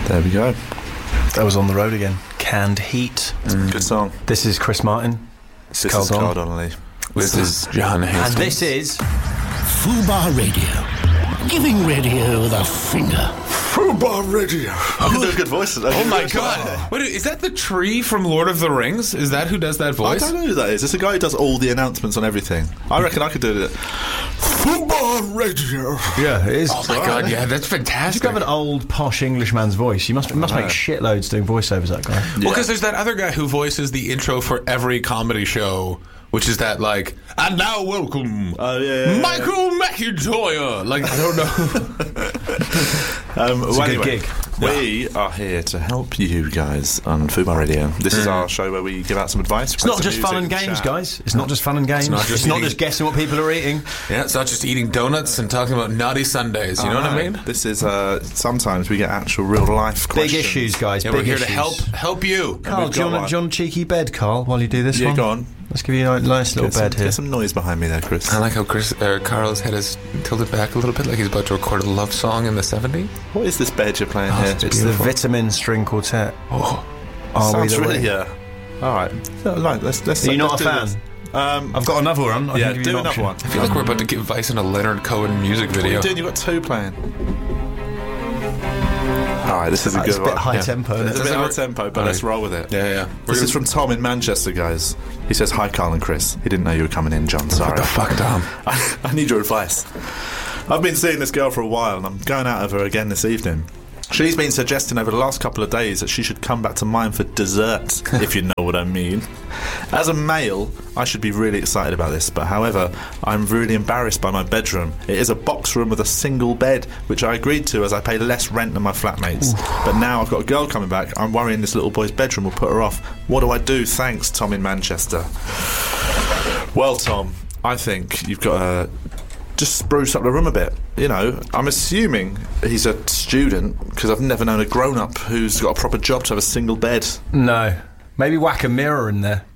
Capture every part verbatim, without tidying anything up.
There we go. That was On the Road Again. Canned Heat. Mm. Good song. This is Chris Martin. This, this is Carl Donnelly. This, this is John Hastings. And this is Fubar Radio. Giving radio the finger. Fubar Radio. I can do a good voice. Oh my god. What, is that the tree from Lord of the Rings? Is that who does that voice? I don't know who that is. It's a guy who does all the announcements on everything. I reckon I could do it. Fubar Radio. Yeah, it is. Oh my god, yeah, that's fantastic. You have an old posh Englishman's voice. You must you must make shitloads doing voiceovers, that guy. Well, because there's that other guy who voices the intro for every comedy show, which is that, like, and now welcome, oh, yeah, yeah, Michael yeah. McIntyre. Like, I don't know. um, it's well, a good anyway, gig. We yeah. are here to help you guys on Fubar Radio. This mm. is our show where we give out some advice. It's not just fun and games, chat. guys. It's not just fun and games. It's not just, it's not just guessing what people are eating. Yeah, it's not just eating donuts and talking about naughty Sundays. You know, know what I mean? This is, uh, sometimes we get actual real life questions. Big issues, guys. Yeah, big we're here issues. to help help you. Carl, do you want a John Cheeky bed, Carl, while you do this yeah, one? Yeah, go on. Let's give you a nice little get bed some, here. Get some noise behind me there, Chris. I like how Chris, uh, Carl's head is tilted back a little bit, like he's about to record a love song in the seventies. What is this bed you're playing oh, here? It's, it's the Vitamin String Quartet. Oh, are sounds we the really, way? yeah. All right. So, right, let's, let's, Are you let's not a fan? Um, I've got another one. I yeah, can give do you an another one. I feel like we're about to give advice on a Leonard Cohen music video. What are you doing? You've got two playing. All right, this is a good it's a bit one. high yeah. tempo. It's a bit high tempo, but right. let's roll with it. Yeah, yeah. This is from Tom in Manchester, guys. He says, "Hi, Carl and Chris. He didn't know you were coming in, John. Sorry." What the fuck, Tom? I, I need your advice. I've been seeing this girl for a while, and I'm going out of her again this evening. She's been suggesting over the last couple of days that she should come back to mine for dessert, if you know what I mean. As a male, I should be really excited about this, but however, I'm really embarrassed by my bedroom. It is a box room with a single bed, which I agreed to as I pay less rent than my flatmates. Oof. But now I've got a girl coming back. I'm worrying this little boy's bedroom will put her off. What do I do? Thanks, Tom in Manchester. Well, Tom, I think you've got to just spruce up the room a bit. You know, I'm assuming he's a student, because I've never known a grown-up who's got a proper job to have a single bed. No. Maybe whack a mirror in there.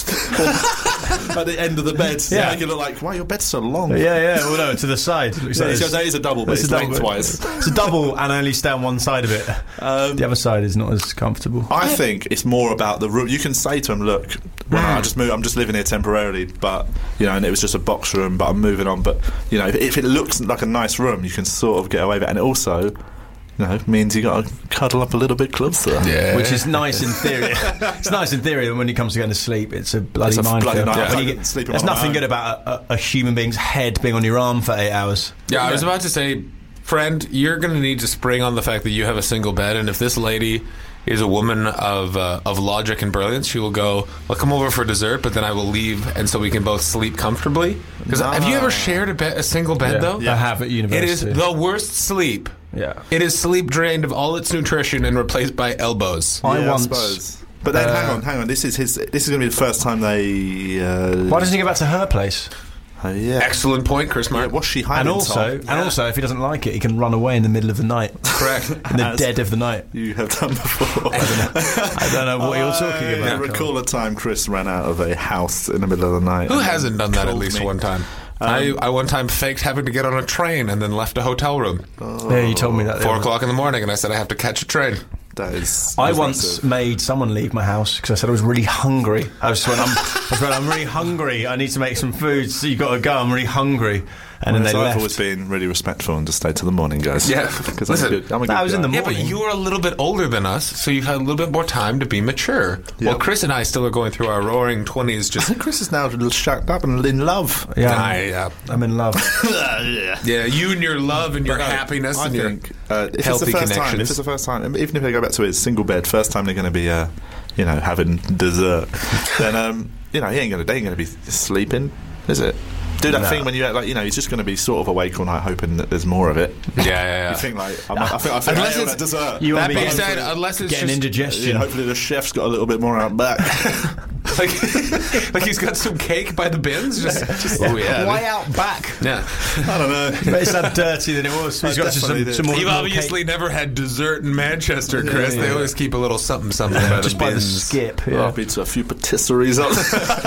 At the end of the bed. Yeah. Make it look like, wow, your bed's so long. Yeah, yeah. Well, no, to the side. It looks yeah, like it's, it's a double, but it's, it's lengthwise. It's a double, and I only stay on one side of it. Um, the other side is not as comfortable. I think it's more about the room. You can say to him, look, well, no, I just move, I'm just living here temporarily, but, you know, and it was just a box room, but I'm moving on. But, you know, if, if it looks like a nice room, you can sort of get away with it. And it also, you know, means you got to cuddle up a little bit closer. Yeah. Which is nice in theory. It's nice in theory, and when it comes to going to sleep, it's a bloody it's a minefield. Bloody yeah. you get, there's nothing good about a, a, a human being's head being on your arm for eight hours. Yeah, yeah. I was about to say, friend, you're going to need to spring on the fact that you have a single bed, and if this lady is a woman of uh, of logic and brilliance, she will go, I'll come over for dessert, but then I will leave, and so we can both sleep comfortably. Because no. Have you ever shared a, bed, a single bed, yeah. though? Yeah. I have at university. It is the worst sleep. Yeah. It is sleep drained of all its nutrition and replaced by elbows. I yeah, once... I suppose. But then, uh, hang on, hang on. This is his. This is going to be the first time they... Uh, Why doesn't he go back to her place? Uh, yeah. Excellent point, Chris Martin. Yeah, what's she hiding? And also, yeah. and also, if he doesn't like it, he can run away in the middle of the night. Correct. In the As dead of the night. You have done before. I don't know, I don't know what you're talking about. I recall a time Chris ran out of a house in the middle of the night. Who hasn't done that at least me. one time? Um, I, I one time faked having to get on a train and then left a hotel room. Oh. Yeah, you told me that. Four o'clock in the morning, and I said I have to catch a train. That is I impressive. once made someone leave my house because I said I was really hungry. I was when I'm, I was when I'm really hungry. I need to make some food, so you got to go. I'm really hungry, and well, then they I've left. always been really respectful and just stayed till the morning, guys. Yeah, because I'm a good. I'm a good I was guy. in the Yeah, morning. but you were a little bit older than us, so you've had a little bit more time to be mature. Yeah. Well, Chris and I still are going through our roaring twenties. Just Chris is now a little shacked up and in love. Yeah, I, uh, I'm in love. yeah. yeah, you and your love and your But, uh, happiness I and think, your uh, if healthy it's the first connections. Time, if it's the first time, even if they go back to his single bed, first time they're going to be, uh, you know, having dessert, then um, you know, he ain't going to, they ain't going to be sleeping, is it? Do that no. thing when you like, you know, he's just going to be sort of awake all night, hoping that there's more of it. Yeah, yeah, yeah. You think like, I'm, I think I think Unless I it's- that dessert. You that want being me said, unless it's getting just indigestion. Yeah, hopefully the chef's got a little bit more out back. like, like he's got some cake by the bins. Just, just oh yeah. Why out back? Yeah. I don't know. But it's that dirty than it was. He's got definitely some, did. some more You've more obviously cake. never had dessert in Manchester, Chris. Yeah, They yeah. always keep a little something, something by just the by the bins. skip. Oh, Yeah. I've been to a few patisseries. Up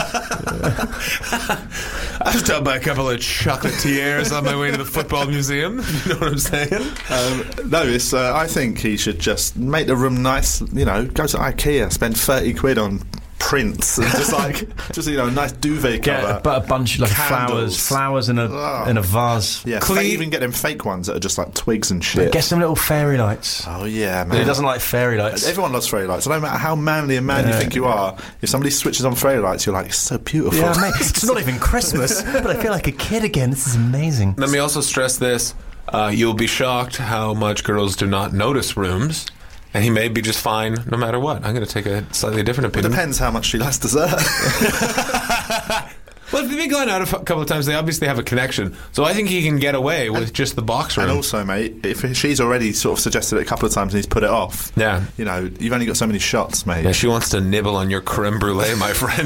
I was down by a couple of chocolatiers on my way to the football museum. You know what I'm saying? um, no, it's. Uh, I think he should just make the room nice. You know, go to IKEA, spend thirty quid on prints, and just like, just you know, a nice duvet Get cover. a, but a bunch of like flowers, Candles. flowers in a Oh. in a vase. Yeah, Clean- fa- even get them fake ones that are just like twigs and shit. Get some little fairy lights. Oh yeah, But he man. doesn't like fairy lights. Everyone loves fairy lights. So no matter how manly a man you Yeah. think you are, if somebody switches on fairy lights, you're like, it's so beautiful. Yeah, mate, it's not even Christmas, but I feel like a kid again. This is amazing. Let me also stress this. Uh, you'll be shocked how much girls do not notice rooms. And he may be just fine no matter what. I'm going to take a slightly different It opinion. depends how much she likes dessert. Well, if they've been going out a f- couple of times, they obviously have a connection. So I think he can get away with just the box room. And also, mate, if she's already sort of suggested it a couple of times and he's put it off, Yeah. you know, you've only got so many shots, mate. Yeah, she wants to nibble on your creme brulee, my friend.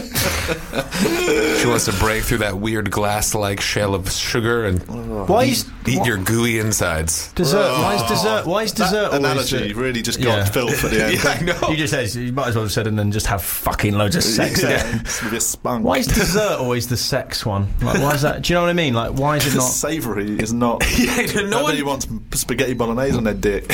She wants to break through that weird glass-like shell of sugar and Why is eat what- your gooey insides. dessert? Why is dessert? Why is That dessert always analogy the- really just Yeah. got filth at the end. Yeah, I know. You just said you might as well have said and then just have fucking loads of sex. Yeah, there. just with your spunk. Why is dessert always the sex one? Like, why is that? Do you know what I mean? Like, why is it not? Savoury is not. Yeah, no Nobody one- wants spaghetti bolognese on their dick.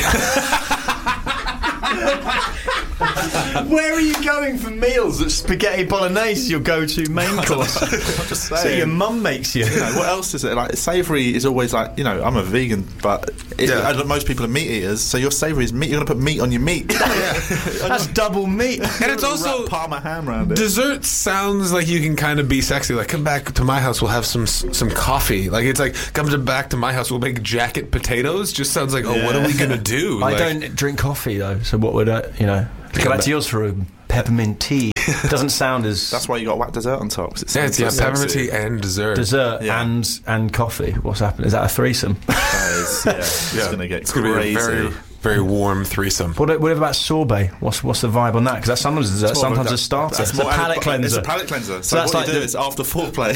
Where are you going for meals? That spaghetti bolognese is your go-to main course. I'm just saying. So your mum makes you. You know, what else is it? Like savoury is always like, you know, I'm a vegan, but it, Yeah. I don't- most people are meat eaters. So your savoury is meat. You're going to put meat on your meat. That's double meat. And it's also... Wrap Parma ham around it. Dessert sounds like you can kind of be sexy. Like, come back to my house, we'll have some some coffee. Like, it's like, come to back to my house, we'll make jacket potatoes. Just sounds like, oh, what are we gonna do? I Like, don't drink coffee though, so what would I? You know, go back to yours for a peppermint tea. Doesn't sound as That's why you got whack dessert on top. 'cause it Yeah, sounds it's, yeah, so peppermint sexy. tea and dessert. dessert Yeah. and and coffee. What's happening? Is that a threesome? That is, yeah, it's Yeah. going to get It's gonna crazy. be a very, very warm threesome. What, what about sorbet? What's what's the vibe on that? Because that's sometimes a dessert, It's more of sometimes a- a starter. that's It's a more- palate cleanser. It's a palate cleanser. So, So that's what like you do the- is after foreplay,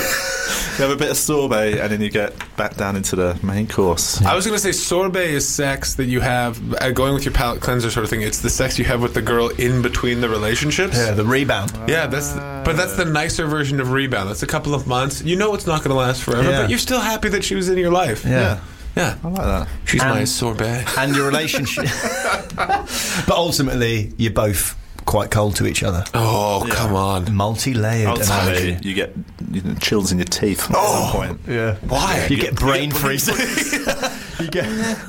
you have a bit of sorbet, and then you get back down into the main course. I was going to say sorbet is sex that you have, uh, going with your palate cleanser sort of thing. It's the sex you have with the girl in between the relationships. Yeah, the rebound. Yeah, that's but that's the nicer version of rebound. That's a couple of months. You know it's not going to last forever, Yeah. but you're still happy that she was in your life. Yeah. Yeah. I like that. She's my And- sorbet. And your relationship. But ultimately, you're both quite cold to each other. Oh, come on. Multi-layered Ultimately, analogy. you get you know, chills in your teeth at some point. Yeah. Why? You get brain freeze. You get,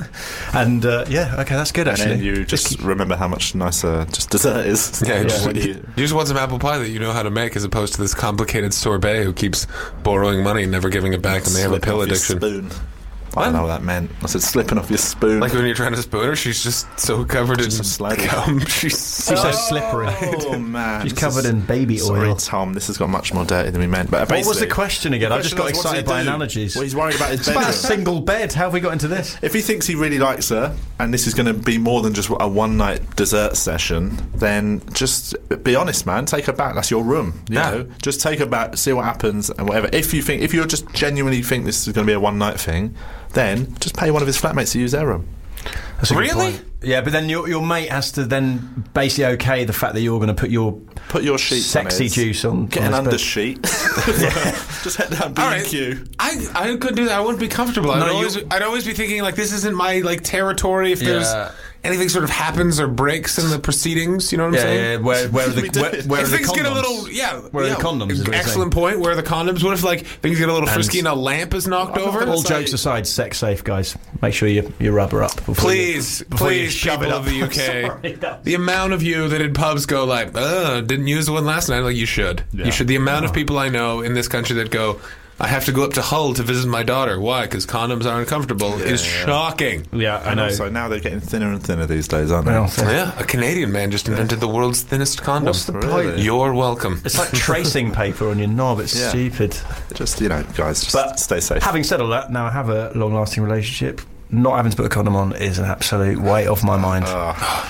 and uh, yeah, okay, that's good And actually. then you just remember how much nicer just dessert is. Yeah, you just, When you, you- you just want some apple pie that you know how to make, as opposed to this complicated sorbet who keeps borrowing money and never giving it back, and they have a slipping pill off your addiction. Spoon. I don't know what that meant. I said slipping off your spoon. Like when you're trying to spoon her, she's just so covered Just in a slidey. cum. She's She's so slippery. Oh man, She's this covered is- in baby Sorry, oil. Tom. This has got much more dirty than we meant. But What was the basically- question again? I just got question was, what does excited he by do? analogies. Well, he's worried about his It's about a bedroom. single bed. How have we got into this? If he thinks he really likes her, and this is going to be more than just a one-night dessert session, then just be honest, man. Take her back. That's your room. You Yeah. know, just take her back, see what happens, and whatever. If you think, if you just genuinely think this is going to be a one-night thing, then just pay one of his flatmates to use their room. That's a good Really? point. Yeah, but then your your mate has to then basically okay the fact that you're going to put your Put your sheets sexy on his, juice on. Get on an his bed. undersheet. Just head down B All and right. Q. I, I couldn't do that. I wouldn't be comfortable. I'd, No, you- always, I'd always be thinking, like, this isn't my, like, territory. If there's Yeah. anything sort of happens or breaks in the proceedings, you know what I'm Yeah, saying? yeah. Where where are the We do where, it. where are If the things condoms? get a little, yeah. Where are yeah, the condoms, is what you're Excellent point. Where are the condoms? What if, like, things get a little And- frisky and a lamp is knocked I'm not over? gonna All say- jokes aside, sex safe, guys. Make sure you you rub her up. Before Please, you, before you please, shove people it up. of the U K. Sorry, that- The amount of you that in pubs go like, "Ugh, didn't use the one last night." Like, you should. Yeah. You should. The amount of people I know in this country that go, "I have to go up to Hull to visit my daughter." Why? Because condoms are uncomfortable. is yeah. shocking. Yeah, I And know. also, now they're getting thinner and thinner these days, aren't they? Well, so- Yeah, a Canadian man just invented the world's thinnest condom. What's the Really? point? You're welcome. It's like tracing paper on your knob. It's Yeah. stupid. Just, you know, guys, just But stay safe. Having said all that, now I have a long-lasting relationship. Not having to put a condom on is an absolute weight off my mind. Ah.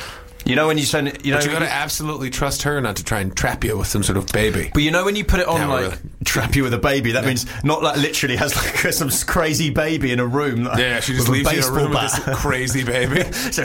You know when you send it, you know, But you got to absolutely trust her not to try and trap you with some sort of baby. but you know when you put it on Yeah, like really. trap you with a baby, that means not like literally has like some crazy baby in a room. Like, Yeah, she just with leaves you in a baseball room bat. with this crazy baby. So-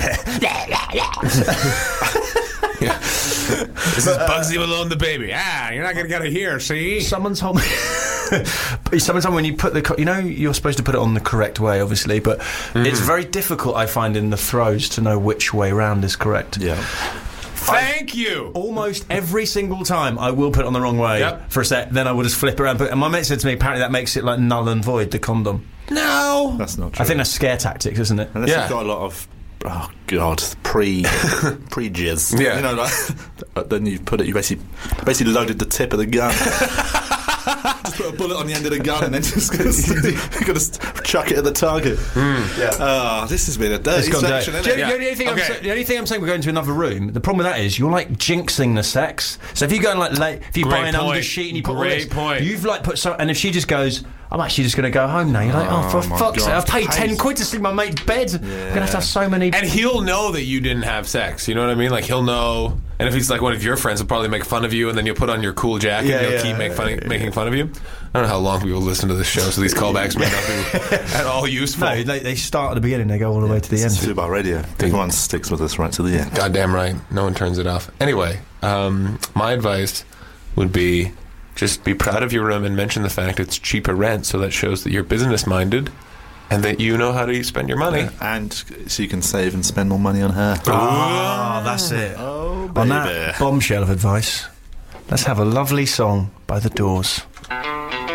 Yeah. This is Bugsy Malone, the baby. Ah, you're not going to get it here, see? Someone told me. Someone told me when you put the, co- you know, you're supposed to put it on the correct way, obviously, but it's very difficult. I find in the throws to know which way round is correct. Yeah. Thank you. Almost every single time, I will put it on the wrong way Yep. for a sec. Then I will just flip around. But and my mate said to me, apparently that makes it like null and void the condom. No. That's not true. I think that's scare tactics, isn't it? Unless Yeah. you've got a lot of, oh god, pre pre jizz. Yeah. You know, like, then you put it. You basically basically loaded the tip of the gun. Just put a bullet on the end of the gun and then just gonna, gonna chuck it at the target. Yeah. Oh, this has been a dirty It's gone section, down. isn't Do you- it? the, only thing I'm Okay. sa- the only thing I'm saying, we're going to another room. The problem with that is you're like jinxing the sex. So if you go and like late, if you Great buy an point. undersheet and you put all Great this, point. you've like put so, and if she just goes, I'm actually just going to go home now. You're like, oh, for Oh, my fuck's sake, God. I've paid ten Paid. quid to sleep in my mate's bed. I'm going to have to have so many. And he'll know that you didn't have sex. You know what I mean? Like, he'll know. And if he's like one of your friends, he'll probably make fun of you, and then you'll put on your cool jacket Yeah, and he'll yeah, keep make yeah, fun, yeah, making fun of you. I don't know how long people listen to this show, so these callbacks may not be at all useful. No, they, they start at the beginning, they go all the way to the end. It's Fubar Radio. Everyone sticks with us right to the end. Goddamn right. No one turns it off. Anyway, um, my advice would be just be proud of your room and mention the fact it's cheaper rent, so that shows that you're business minded and that you know how to spend your money. And so you can save and spend more money on her. Ah, that's it. Oh, On baby. that bombshell of advice, let's have a lovely song by The Doors.